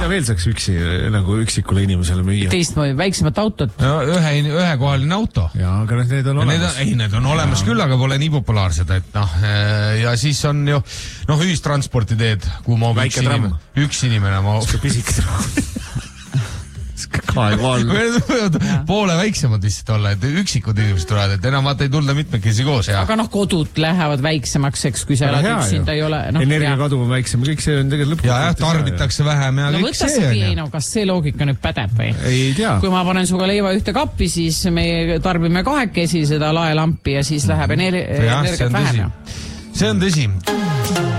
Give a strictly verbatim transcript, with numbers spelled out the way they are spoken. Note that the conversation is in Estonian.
mida veel saaks üksi, nagu üksikule inimesele müüa? Teistmoodi, väiksemat autot. No, ühe, ühekohaline auto. Jaa, aga need on olemas. Need on, ei, need on olemas ja. Küll, aga pole nii populaarsed, et noh, ja siis on ju, noh, ühistransporti teed, kuhu ma üks inimene, üks inimene ma... Pisik tramm. Poole väiksemad lihtsalt olla, et üksikud inimesed tulevad, et enam vaata ei tulda mitmekesi koos. Ja. Aga noh, kodud lähevad väiksemaks, eks, kui sa elad üksinda ei ole. No, energiakadu on väiksem, kõik see on tegelikult lõpuks. Ja, ja tarbitakse vähem ja no, kõik see on. Ja. No, kas see loogika nüüd pädeb või? Ei tea. Kui ma panen suga leiva ühte kappi, siis me tarbime kahekesi seda laelampi ja siis läheb energi- energiat vähem. See on tõsi.